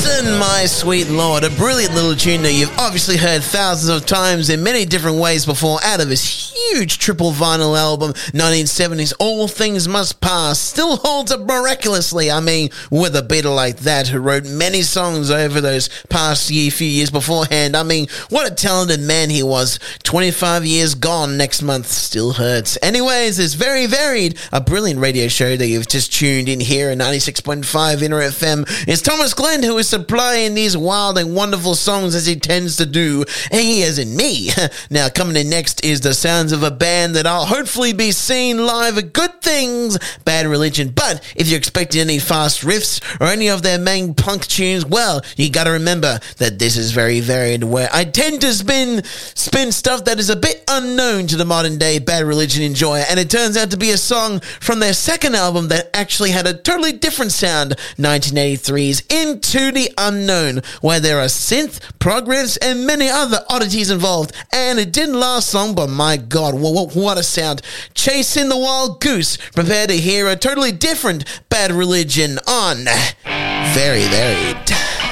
Listen, my sweet lord, a brilliant little tune that you've obviously heard thousands of times in many different ways before, out of his huge triple vinyl album, 1970s, All Things Must Pass, still holds up miraculously. I mean, with a Beatle like that who wrote many songs over those past few years beforehand. I mean, what a talented man he was. 25 years gone next month, still hurts. Anyways, it's very varied, a brilliant radio show that you've just tuned in here at 96.5 Inner FM. It's Thomas Glenn who is supplying these wild and wonderful songs as he tends to do, and he as in me. Now, coming in next is the sounds of a band that I'll hopefully be seeing live at Good Things, Bad Religion. But if you're expecting any fast riffs or any of their main punk tunes, well, you gotta remember that this is very varied, where I tend to spin stuff that is a bit unknown to the modern day Bad Religion enjoyer, and it turns out to be a song from their second album that actually had a totally different sound, 1983's Into the Unknown, where there are synth, progress, and many other oddities involved. And it didn't last long, but my god, what a sound. Chasing the Wild Goose. Prepare to hear a totally different Bad Religion on Very Varied.